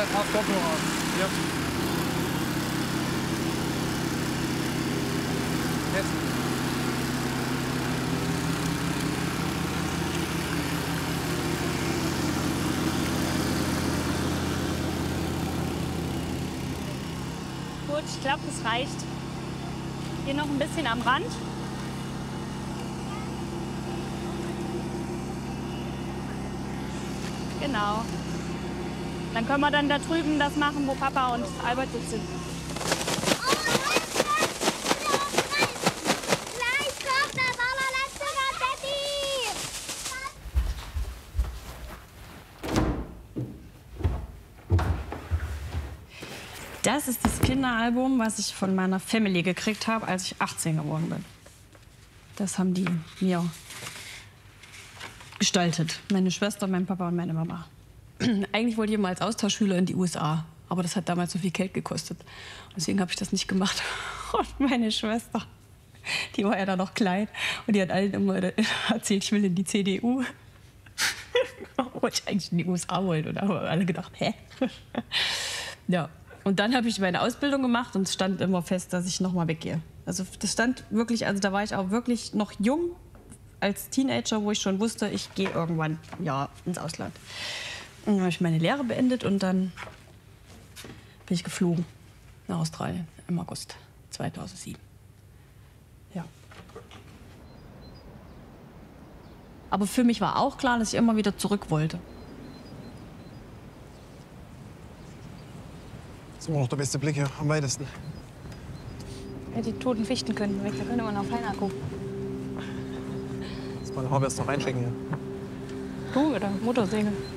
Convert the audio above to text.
auf Kopfhörer. Ja. Jetzt. Gut, ich glaube, das reicht. Hier noch ein bisschen am Rand. Genau. Dann können wir dann da drüben das machen, wo Papa und Albert jetzt sind. Gleich kommt das allerletzte Konfetti! Das ist das Kinderalbum, was ich von meiner Family gekriegt habe, als ich 18 geworden bin. Das haben die mir gestaltet. Meine Schwester, mein Papa und meine Mama. Eigentlich wollte ich immer als Austauschschüler in die USA. Aber das hat damals so viel Geld gekostet. Deswegen habe ich das nicht gemacht. Und meine Schwester, die war ja da noch klein. Und die hat allen immer erzählt, ich will in die CDU. Obwohl ich eigentlich in die USA wollte. Und da haben alle gedacht, hä? Ja. Und dann habe ich meine Ausbildung gemacht und es stand immer fest, dass ich noch mal weggehe. Also das stand wirklich, also da war ich auch wirklich noch jung als Teenager, wo ich schon wusste, ich gehe irgendwann ja ins Ausland. Und dann habe ich meine Lehre beendet und dann bin ich geflogen nach Australien im August 2007. Ja. Aber für mich war auch klar, dass ich immer wieder zurück wollte. Das ist immer noch der beste Blick hier, am weitesten. Ja, die toten Fichten könnten weg, da könnte man noch feiner gucken. Lass mal den Hauer erst noch reinschicken hier. Du oder Motorsäge?